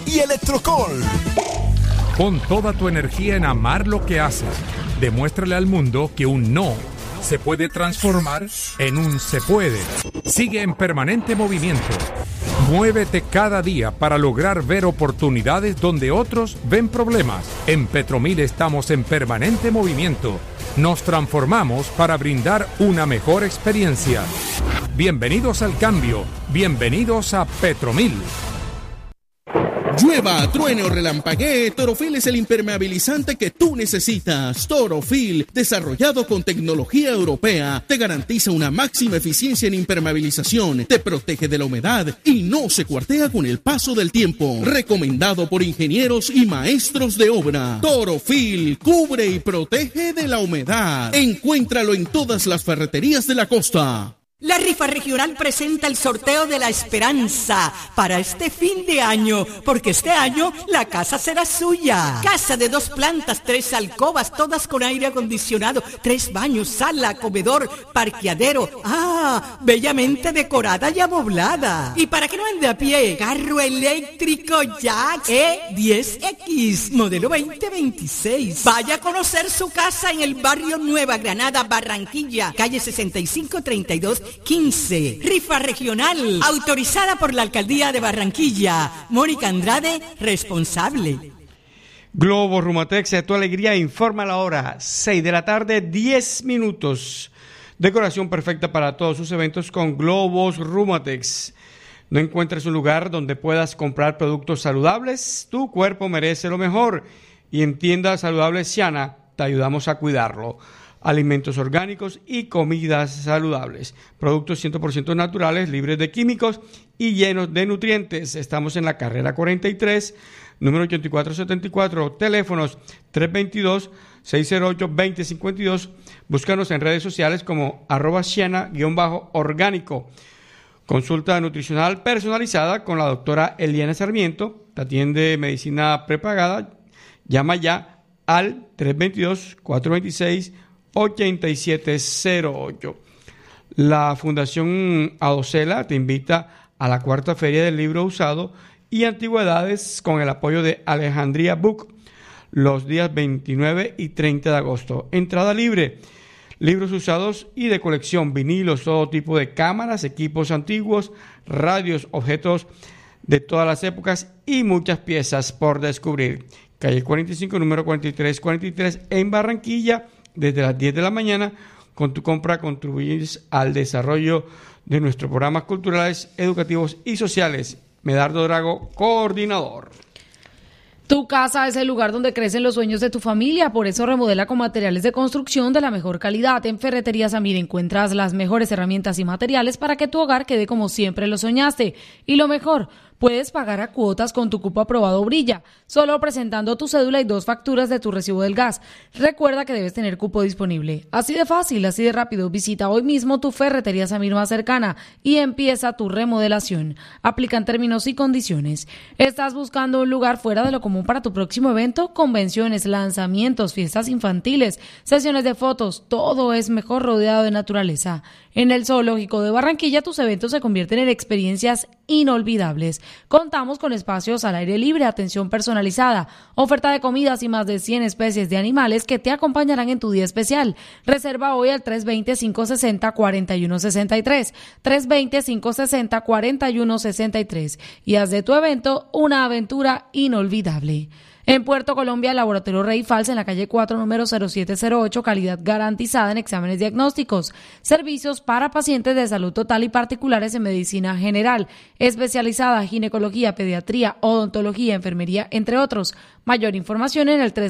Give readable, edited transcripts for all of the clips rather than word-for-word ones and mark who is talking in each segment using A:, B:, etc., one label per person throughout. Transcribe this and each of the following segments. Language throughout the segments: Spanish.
A: y Electrocol.
B: Pon toda tu energía en amar lo que haces. Demuéstrale al mundo que un no se puede transformar en un se puede. Sigue en permanente movimiento. Muévete cada día para lograr ver oportunidades donde otros ven problemas. En Petromil estamos en permanente movimiento. Nos transformamos para brindar una mejor experiencia. Bienvenidos al cambio. Bienvenidos a Petromil.
C: Llueva, truene o relampaguee, Torofil es el impermeabilizante que tú necesitas. Torofil, desarrollado con tecnología europea, te garantiza una máxima eficiencia en impermeabilización, te protege de la humedad y no se cuartea con el paso del tiempo. Recomendado por ingenieros y maestros de obra. Torofil, cubre y protege de la humedad. Encuéntralo en todas las ferreterías de la costa.
D: La rifa regional presenta el sorteo de la esperanza para este fin de año, porque este año la casa será suya. Casa de 2 plantas, 3 alcobas, todas con aire acondicionado, 3 baños, sala, comedor, parqueadero. Bellamente decorada y amoblada. Y para que no ande a pie, carro eléctrico Jack E10X, modelo 2026. Vaya a conocer su casa en el barrio Nueva Granada, Barranquilla, calle 6532 15. Rifa regional, autorizada por la Alcaldía de Barranquilla. Mónica Andrade, responsable.
E: Globo Rumatex, a tu alegría, informa la hora, 6 de la tarde, 10 minutos. Decoración perfecta para todos sus eventos con Globos Rumatex. No encuentras un lugar donde puedas comprar productos saludables. Tu cuerpo merece lo mejor. Y en Tiendas Saludables Siana te ayudamos a cuidarlo. Alimentos orgánicos y comidas saludables. Productos 100% naturales, libres de químicos y llenos de nutrientes. Estamos en la carrera 43, número 8474, teléfonos 322-608-2052. Búscanos en redes sociales como @siana_orgánico. Consulta nutricional personalizada con la doctora Eliana Sarmiento. Te atiende medicina prepagada. Llama ya al 322-426-8708. La Fundación Adosela te invita a la 4ª Feria del Libro Usado y Antigüedades con el apoyo de Alejandría Book los días 29 y 30 de agosto. Entrada libre. Libros usados y de colección, vinilos, todo tipo de cámaras, equipos antiguos, radios, objetos de todas las épocas y muchas piezas por descubrir. Calle 45, número 4343 en Barranquilla, desde las 10 de la mañana. Con tu compra contribuyes al desarrollo de nuestros programas culturales, educativos y sociales. Medardo Drago, coordinador.
F: Tu casa es el lugar donde crecen los sueños de tu familia, por eso remodela con materiales de construcción de la mejor calidad. En Ferretería Samir encuentras las mejores herramientas y materiales para que tu hogar quede como siempre lo soñaste. Y lo mejor, puedes pagar a cuotas con tu cupo aprobado Brilla, solo presentando tu cédula y 2 facturas de tu recibo del gas. Recuerda que debes tener cupo disponible. Así de fácil, así de rápido. Visita hoy mismo tu Ferretería Samir más cercana y empieza tu remodelación. Aplican términos y condiciones. ¿Estás buscando un lugar fuera de lo común para tu próximo evento? Convenciones, lanzamientos, fiestas infantiles, sesiones de fotos, todo es mejor rodeado de naturaleza. En el Zoológico de Barranquilla tus eventos se convierten en experiencias inolvidables. Contamos con espacios al aire libre, atención personalizada, oferta de comidas y más de 100 especies de animales que te acompañarán en tu día especial. Reserva hoy al 320-560-4163, 320-560-4163 y haz de tu evento una aventura inolvidable. En Puerto Colombia, Laboratorio Rey Fals en la calle 4, número 0708, calidad garantizada en exámenes diagnósticos. Servicios para pacientes de salud total y particulares en medicina general, especializada, ginecología, pediatría, odontología, enfermería, entre otros. Mayor información en el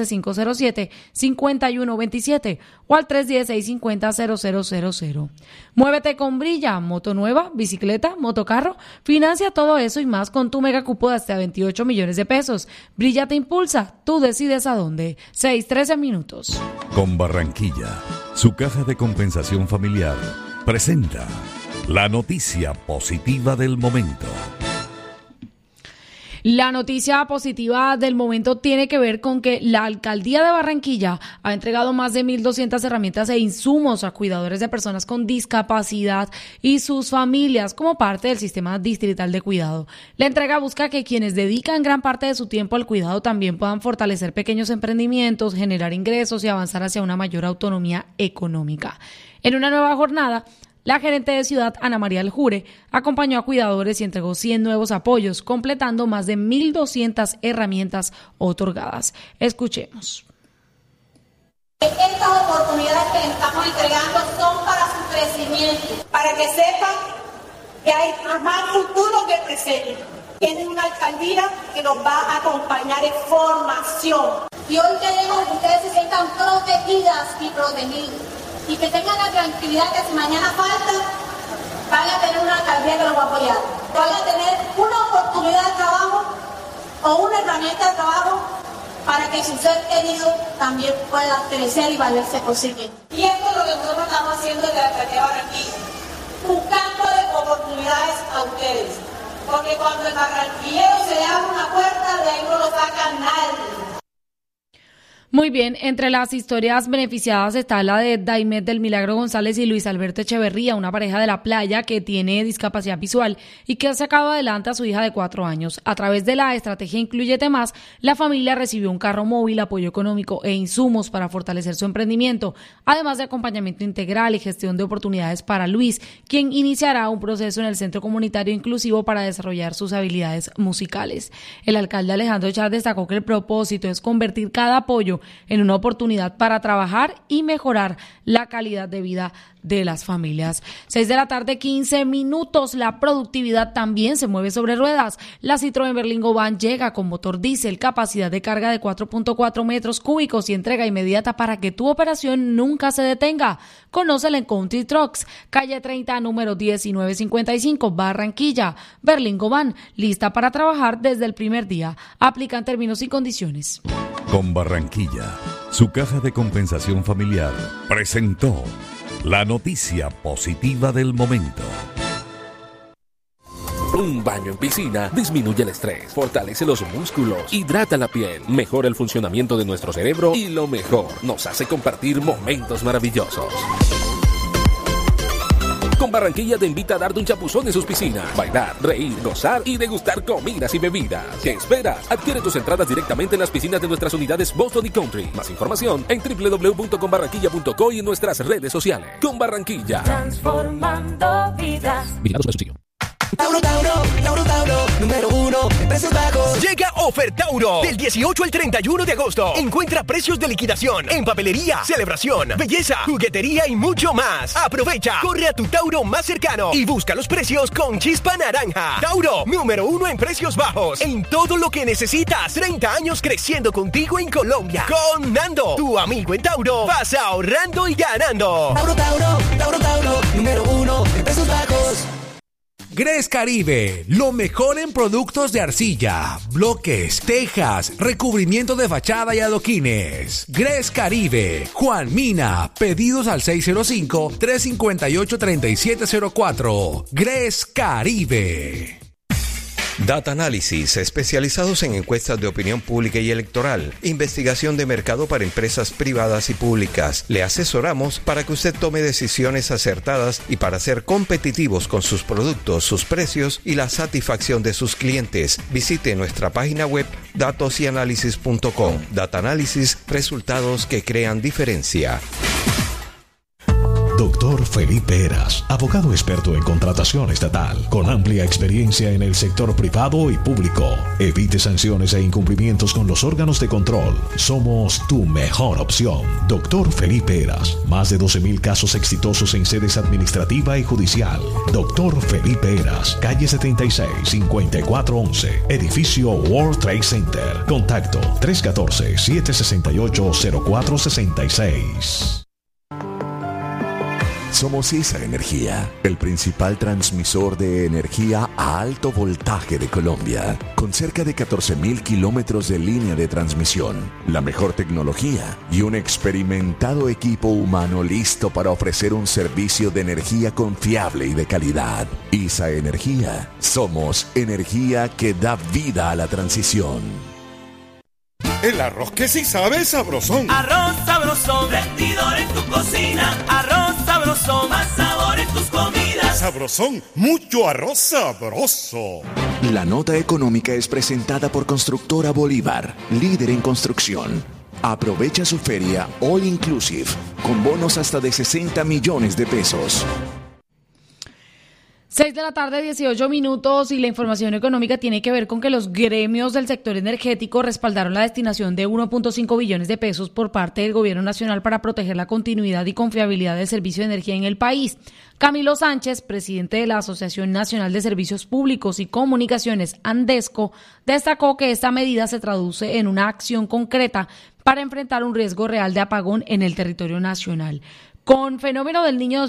F: 314-507-5127 o al 310-650-0000. Muévete con Brilla, moto nueva, bicicleta, motocarro, financia todo eso y más con tu mega cupo de hasta 28 millones de pesos. Brilla te impulsa, tú decides a dónde. 6:13 minutos.
A: Con Barranquilla, su caja de compensación familiar presenta la noticia positiva del momento.
F: La noticia positiva del momento tiene que ver con que la Alcaldía de Barranquilla ha entregado más de 1.200 herramientas e insumos a cuidadores de personas con discapacidad y sus familias como parte del sistema distrital de cuidado. La entrega busca que quienes dedican gran parte de su tiempo al cuidado también puedan fortalecer pequeños emprendimientos, generar ingresos y avanzar hacia una mayor autonomía económica. En una nueva jornada, la gerente de Ciudad, Ana María Aljure, acompañó a cuidadores y entregó 100 nuevos apoyos, completando más de 1.200 herramientas otorgadas. Escuchemos.
G: Estas oportunidades que les estamos entregando son para su crecimiento, para que sepan que hay más futuro que presente. Tienen una alcaldía que nos va a acompañar en formación. Y hoy queremos que ustedes se sientan protegidas y protegidos. Y que tengan la tranquilidad que si mañana falta, van a tener una alcaldía que los va a apoyar. Van a tener una oportunidad de trabajo o una herramienta de trabajo para que su ser querido también pueda crecer y valerse por sí mismo. Y esto es lo que nosotros estamos haciendo desde la alcaldía de Barranquilla, buscándole oportunidades a ustedes. Porque cuando el barranquillero se le abre una puerta, de ahí no lo saca nadie.
F: Muy bien, entre las historias beneficiadas está la de Daimet del Milagro González y Luis Alberto Echeverría, una pareja de La Playa que tiene discapacidad visual y que ha sacado adelante a su hija de 4 años. A través de la estrategia Inclúyete Más, la familia recibió un carro móvil, apoyo económico e insumos para fortalecer su emprendimiento, además de acompañamiento integral y gestión de oportunidades para Luis, quien iniciará un proceso en el Centro Comunitario Inclusivo para desarrollar sus habilidades musicales. El alcalde Alejandro Char destacó que el propósito es convertir cada apoyo en una oportunidad para trabajar y mejorar la calidad de vida de las familias. 6:15 p.m. La productividad también se mueve sobre ruedas. La Citroën Berlingo Van llega con motor diésel, capacidad de carga de 4.4 metros cúbicos y entrega inmediata para que tu operación nunca se detenga. Conócela en Country Trucks, calle 30, número 1955, Barranquilla. Berlingo Van, lista para trabajar desde el primer día. Aplican términos y condiciones.
A: Con Barranquilla, su caja de compensación familiar presentó la noticia positiva del momento.
H: Un baño en piscina disminuye el estrés, fortalece los músculos, hidrata la piel, mejora el funcionamiento de nuestro cerebro y lo mejor, nos hace compartir momentos maravillosos. Con Barranquilla te invita a darte un chapuzón en sus piscinas, bailar, reír, gozar y degustar comidas y bebidas. ¿Qué esperas? Adquiere tus entradas directamente en las piscinas de nuestras unidades Boston y Country. Más información en www.conbarranquilla.co y en nuestras redes sociales. Con Barranquilla.
I: Transformando vidas.
H: Vigilado Supersubsidio.
I: Tauro, número 1 en precios bajos.
J: Llega Ofertauro del 18 al 31 de agosto. Encuentra precios de liquidación en papelería, celebración, belleza, juguetería y mucho más. Aprovecha, corre a tu Tauro más cercano y busca los precios con chispa naranja. Tauro, número 1 en precios bajos. En todo lo que necesitas. 30 años creciendo contigo en Colombia. Con Nando, tu amigo en Tauro. Vas ahorrando y ganando.
I: Tauro, número 1 en precios bajos.
K: Gres Caribe, lo mejor en productos de arcilla, bloques, tejas, recubrimiento de fachada y adoquines. Gres Caribe, Juan Mina, pedidos al 605-358-3704. Gres Caribe.
L: Data Análisis, especializados en encuestas de opinión pública y electoral, investigación de mercado para empresas privadas y públicas. Le asesoramos para que usted tome decisiones acertadas y para ser competitivos con sus productos, sus precios y la satisfacción de sus clientes. Visite nuestra página web datosyanalysis.com. Data Análisis, resultados que crean diferencia.
M: Dr. Felipe Heras, abogado experto en contratación estatal, con amplia experiencia en el sector privado y público. Evite sanciones e incumplimientos con los órganos de control. Somos tu mejor opción. Dr. Felipe Heras, más de 12.000 casos exitosos en sedes administrativa y judicial. Dr. Felipe Heras, calle 76, 5411, edificio World Trade Center. Contacto 314-768-0466.
N: Somos ISA Energía, el principal transmisor de energía a alto voltaje de Colombia, con cerca de 14.000 kilómetros de línea de transmisión, la mejor tecnología y un experimentado equipo humano listo para ofrecer un servicio de energía confiable y de calidad. ISA Energía, somos energía que da vida a la transición.
O: El arroz que sí sabe sabrosón.
I: Arroz sabrosón, rendidor en tu cocina. Arroz sabrosón, más sabor en tus comidas.
O: Sabrosón, mucho arroz sabroso.
P: La nota económica es presentada por Constructora Bolívar, líder en construcción. Aprovecha su feria All Inclusive, con bonos hasta de 60 millones de pesos.
F: 6 de la tarde, 18 minutos, y la información económica tiene que ver con que los gremios del sector energético respaldaron la destinación de 1.5 billones de pesos por parte del Gobierno Nacional para proteger la continuidad y confiabilidad del servicio de energía en el país. Camilo Sánchez, presidente de la Asociación Nacional de Servicios Públicos y Comunicaciones, Andesco, destacó que esta medida se traduce en una acción concreta para enfrentar un riesgo real de apagón en el territorio nacional. Con fenómeno del Niño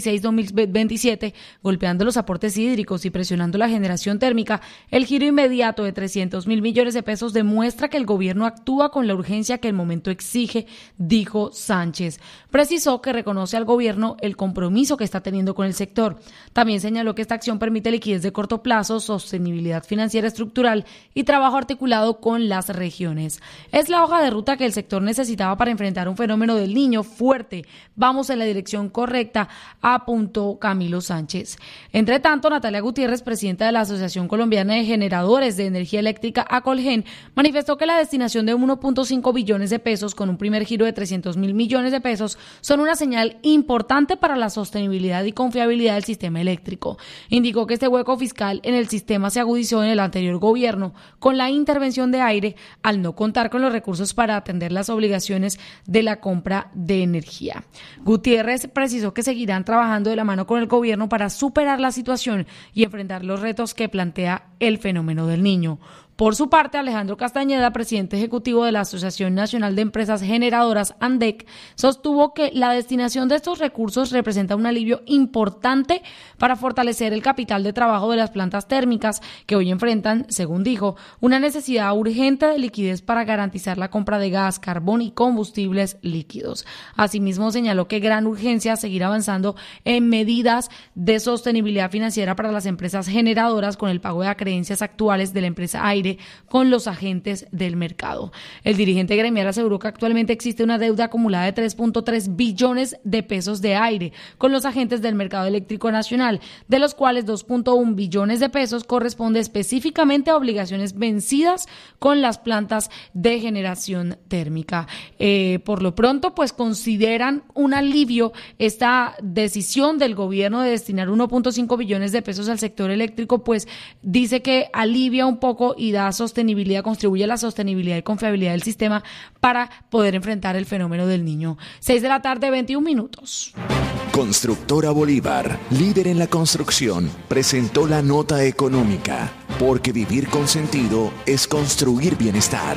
F: 2026-2027, golpeando los aportes hídricos y presionando la generación térmica, el giro inmediato de 300.000 millones de pesos demuestra que el gobierno actúa con la urgencia que el momento exige, dijo Sánchez. Precisó que reconoce al gobierno el compromiso que está teniendo con el sector. También señaló que esta acción permite liquidez de corto plazo, sostenibilidad financiera estructural y trabajo articulado con las regiones. Es la hoja de ruta que el sector necesitaba para enfrentar un fenómeno del Niño fuerte. Vamos en la dirección correcta, apuntó Camilo Sánchez. Entre tanto, Natalia Gutiérrez, presidenta de la Asociación Colombiana de Generadores de Energía Eléctrica, ACOLGEN, manifestó que la destinación de 1.5 billones de pesos con un primer giro de 300.000 millones de pesos son una señal importante para la sostenibilidad y confiabilidad del sistema eléctrico. Indicó que este hueco fiscal en el sistema se agudizó en el anterior gobierno con la intervención de aire al no contar con los recursos para atender las obligaciones de la compra de energía. Gutiérrez precisó que seguirán trabajando de la mano con el gobierno para superar la situación y enfrentar los retos que plantea el fenómeno del Niño. Por su parte, Alejandro Castañeda, presidente ejecutivo de la Asociación Nacional de Empresas Generadoras, ANDEC, sostuvo que la destinación de estos recursos representa un alivio importante para fortalecer el capital de trabajo de las plantas térmicas que hoy enfrentan, según dijo, una necesidad urgente de liquidez para garantizar la compra de gas, carbón y combustibles líquidos. Asimismo, señaló que gran urgencia seguir avanzando en medidas de sostenibilidad financiera para las empresas generadoras con el pago de acreencias actuales de la empresa Aire con los agentes del mercado. El dirigente gremial aseguró que actualmente existe una deuda acumulada de 3.3 billones de pesos de Aire con los agentes del mercado eléctrico nacional, de los cuales 2.1 billones de pesos corresponde específicamente a obligaciones vencidas con las plantas de generación térmica. Por lo pronto, pues consideran un alivio esta decisión del gobierno de destinar 1.5 billones de pesos al sector eléctrico, pues dice que alivia un poco y da sostenibilidad, contribuye a la sostenibilidad y confiabilidad del sistema para poder enfrentar el fenómeno del Niño. 6 de la tarde, 21 minutos.
P: Constructora Bolívar, líder en la construcción, presentó la nota económica, porque vivir con sentido es construir bienestar.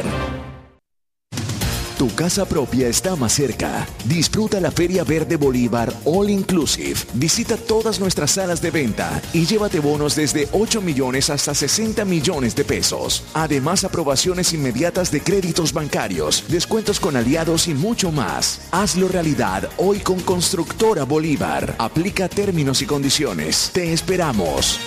P: Tu casa propia está más cerca. Disfruta la Feria Verde Bolívar All Inclusive. Visita todas nuestras salas de venta y llévate bonos desde 8 millones hasta 60 millones de pesos. Además, aprobaciones inmediatas de créditos bancarios, descuentos con aliados y mucho más. Hazlo realidad hoy con Constructora Bolívar. Aplica términos y condiciones. Te esperamos.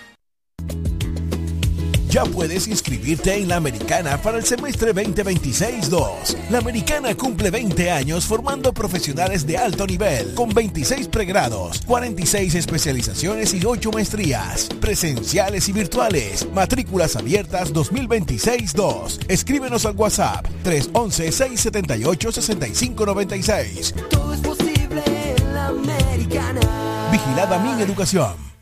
Q: Ya puedes inscribirte en la Americana para el semestre 2026-2. La Americana cumple 20 años formando profesionales de alto nivel, con 26 pregrados, 46 especializaciones y 8 maestrías, presenciales y virtuales. Matrículas abiertas 2026-2. Escríbenos al WhatsApp 311-678-6596.
I: Todo es posible en la Americana.
Q: Vigilada Mineducación.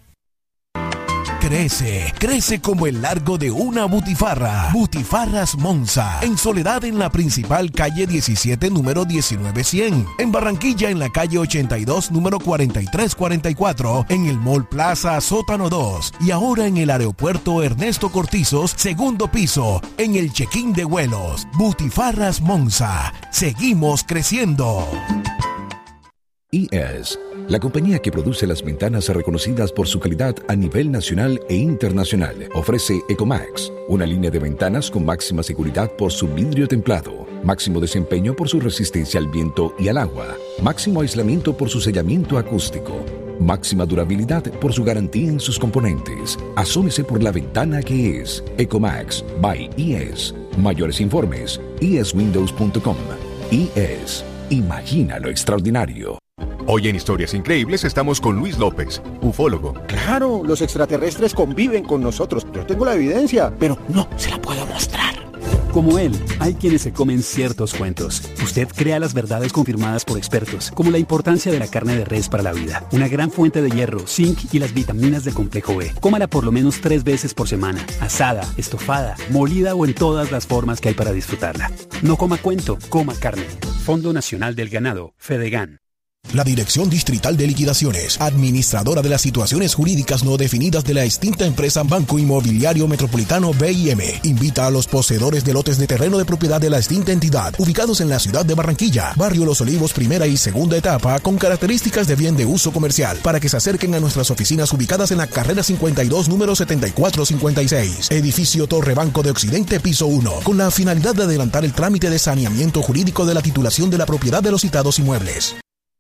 Q: Crece como el largo de una butifarra. Butifarras Monza, en Soledad en la principal calle 17, número 19100. En Barranquilla en la calle 82, número 4344. En el Mall Plaza Sótano 2. Y ahora en el aeropuerto Ernesto Cortizos, segundo piso, en el check-in de vuelos. Butifarras Monza. Seguimos creciendo.
R: IES, la compañía que produce las ventanas reconocidas por su calidad a nivel nacional e internacional, ofrece Ecomax, una línea de ventanas con máxima seguridad por su vidrio templado, máximo desempeño por su resistencia al viento y al agua, máximo aislamiento por su sellamiento acústico, máxima durabilidad por su garantía en sus componentes. Asómese por la ventana que es Ecomax by ES. Mayores informes, eswindows.com. ES. Imagina lo extraordinario.
S: Hoy en Historias Increíbles estamos con Luis López, ufólogo.
T: Claro, los extraterrestres conviven con nosotros. Yo tengo la evidencia, pero no se la puedo mostrar.
U: Como él, hay quienes se comen ciertos cuentos. Usted crea las verdades confirmadas por expertos, como la importancia de la carne de res para la vida, una gran fuente de hierro, zinc y las vitaminas del complejo B. Cómala por lo menos 3 veces por semana, asada, estofada, molida o en todas las formas que hay para disfrutarla. No coma cuento, coma carne. Fondo Nacional del Ganado, Fedegan.
Q: La Dirección Distrital de Liquidaciones, administradora de las situaciones jurídicas no definidas de la extinta empresa Banco Inmobiliario Metropolitano BIM, invita a los poseedores de lotes de terreno de propiedad de la extinta entidad, ubicados en la ciudad de Barranquilla, Barrio Los Olivos, primera y segunda etapa, con características de bien de uso comercial, para que se acerquen a nuestras oficinas ubicadas en la carrera 52, número 7456, edificio Torre Banco de Occidente, piso 1, con la finalidad de adelantar el trámite de saneamiento jurídico de la titulación de la propiedad de los citados inmuebles.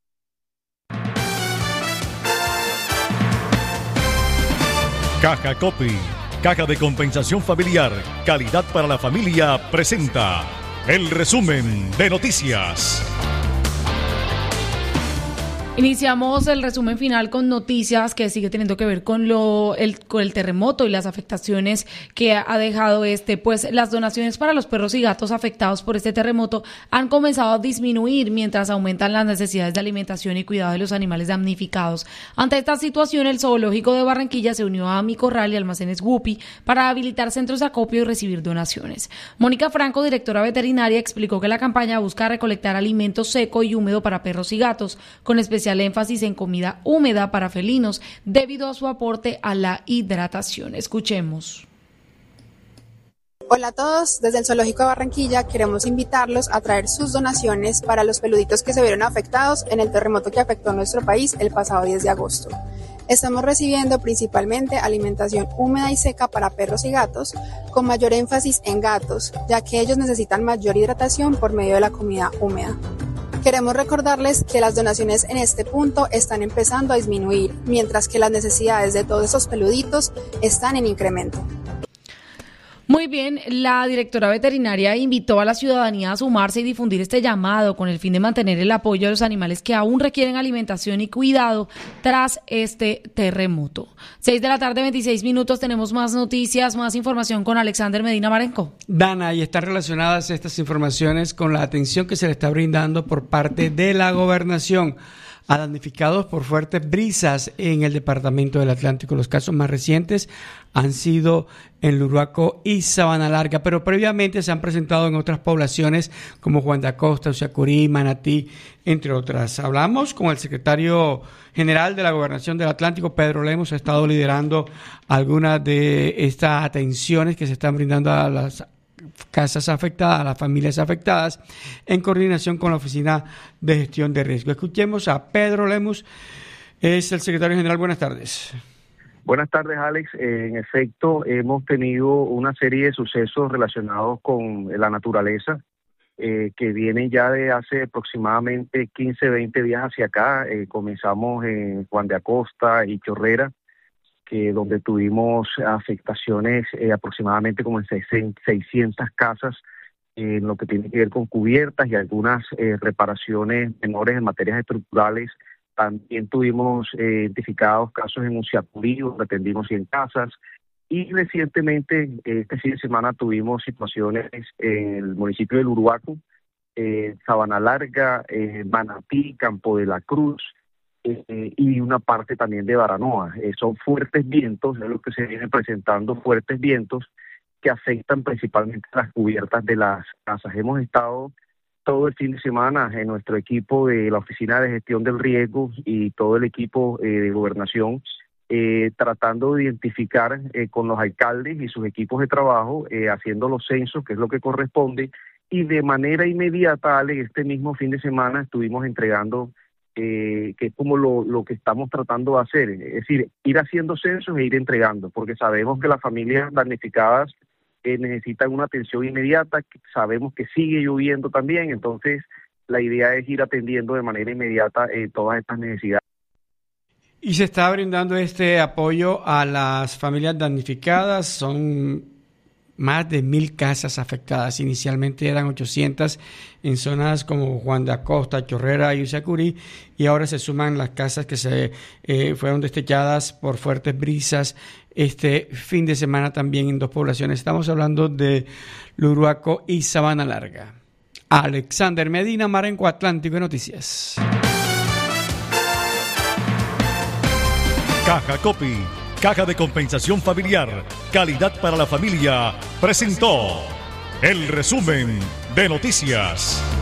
A: Caja Copy, Caja de Compensación Familiar, calidad para la familia, presenta el resumen de noticias.
F: Iniciamos el resumen final con noticias que sigue teniendo que ver con el terremoto y las afectaciones que ha dejado pues las donaciones para los perros y gatos afectados por este terremoto han comenzado a disminuir mientras aumentan las necesidades de alimentación y cuidado de los animales damnificados. Ante esta situación, el Zoológico de Barranquilla se unió a Mi Corral y Almacenes Guppy para habilitar centros de acopio y recibir donaciones. Mónica Franco, directora veterinaria, explicó que la campaña busca recolectar alimento seco y húmedo para perros y gatos, con especial énfasis en comida húmeda para felinos debido a su aporte a la hidratación. Escuchemos.
V: Hola a todos, desde el Zoológico de Barranquilla queremos invitarlos a traer sus donaciones para los peluditos que se vieron afectados en el terremoto que afectó a nuestro país el pasado 10 de agosto. Estamos recibiendo principalmente alimentación húmeda y seca para perros y gatos, con mayor énfasis en gatos, ya que ellos necesitan mayor hidratación por medio de la comida húmeda. Queremos recordarles que las donaciones en este punto están empezando a disminuir, mientras que las necesidades de todos esos peluditos están en incremento.
F: Muy bien, la directora veterinaria invitó a la ciudadanía a sumarse y difundir este llamado con el fin de mantener el apoyo a los animales que aún requieren alimentación y cuidado tras este terremoto. 6:26 p.m, tenemos más noticias, más información con Alexander Medina Marenco.
E: Dana, y están relacionadas estas informaciones con la atención que se le está brindando por parte de la gobernación a damnificados por fuertes brisas en el departamento del Atlántico. Los casos más recientes han sido en Luruaco y Sabana Larga, pero previamente se han presentado en otras poblaciones como Juan de Acosta, Usiacurí, Manatí, entre otras. Hablamos con el secretario general de la Gobernación del Atlántico, Pedro Lemos. Ha estado liderando algunas de estas atenciones que se están brindando a las casas afectadas, a las familias afectadas, en coordinación con la Oficina de Gestión de Riesgo. Escuchemos a Pedro Lemos, es el secretario general. Buenas tardes.
W: Buenas tardes, Alex. En efecto, hemos tenido una serie de sucesos relacionados con la naturaleza que vienen ya de hace aproximadamente 15, 20 días hacia acá. Comenzamos en Juan de Acosta y Chorrera, donde tuvimos afectaciones aproximadamente como en 600 casas en lo que tiene que ver con cubiertas y algunas reparaciones menores en materias estructurales. También tuvimos identificados casos en Usiacurí, donde atendimos 100 casas. Y recientemente, este fin de semana, tuvimos situaciones en el municipio de Luruaco, Sabana Larga, Manatí, Campo de la Cruz, y una parte también de Baranoa. Son fuertes vientos, es lo que se viene presentando, fuertes vientos que afectan principalmente las cubiertas de las casas. Hemos estado todo el fin de semana en nuestro equipo de la Oficina de Gestión del Riesgo y todo el equipo de Gobernación tratando de identificar con los alcaldes y sus equipos de trabajo, haciendo los censos, que es lo que corresponde, y de manera inmediata, Ale, este mismo fin de semana estuvimos entregando que es como lo que estamos tratando de hacer, es decir, ir haciendo censos e ir entregando, porque sabemos que las familias damnificadas necesitan una atención inmediata, sabemos que sigue lloviendo también, entonces la idea es ir atendiendo de manera inmediata todas estas necesidades.
E: Y se está brindando este apoyo a las familias damnificadas, son más de 1,000 casas afectadas. Inicialmente eran 800 en zonas como Juan de Acosta, Chorrera y Usacurí, y ahora se suman las casas que se fueron destechadas por fuertes brisas este fin de semana también en 2 poblaciones. Estamos hablando de Luruaco y Sabana Larga. Alexander Medina, Marenco Atlántico Noticias.
A: Caja Copy, Caja de Compensación Familiar, calidad para la familia, presentó el resumen de noticias.